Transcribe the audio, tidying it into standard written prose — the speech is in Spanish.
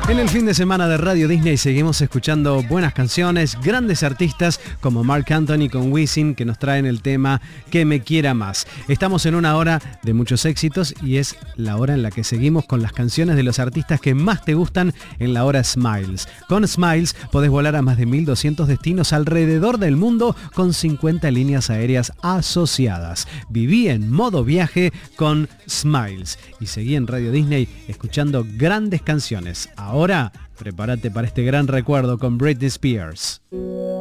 En el fin de semana de Radio Disney seguimos escuchando buenas canciones, grandes artistas como Marc Anthony con Wisin que nos traen el tema Que me quiera más. Estamos en una hora de muchos éxitos y es la hora en la que seguimos con las canciones de los artistas que más te gustan en la hora Smiles. Con Smiles podés volar a más de 1.200 destinos alrededor del mundo con 50 líneas aéreas asociadas. Viví en modo viaje con Smiles y seguí en Radio Disney escuchando grandes canciones. Ahora, prepárate para este gran recuerdo con Britney Spears.